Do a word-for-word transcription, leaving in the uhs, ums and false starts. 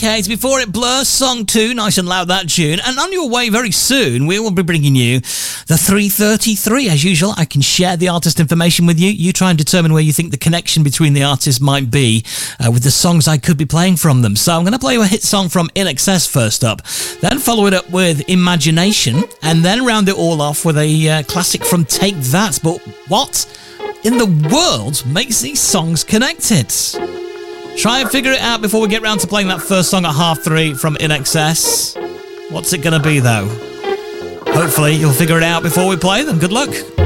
Okay, it's Before It Blurs, song two, nice and loud that tune. And on your way very soon, we will be bringing you the three thirty-three. As usual, I can share the artist information with you. You try and determine where you think the connection between the artists might be uh, with the songs I could be playing from them. So I'm going to play you a hit song from I N X S first up, then follow it up with Imagination, and then round it all off with a uh, classic from Take That. But what in the world makes these songs connected? Try and figure it out before we get round to playing that first song at half three from I N X S. What's it going to be, though? Hopefully, you'll figure it out before we play them. Good luck.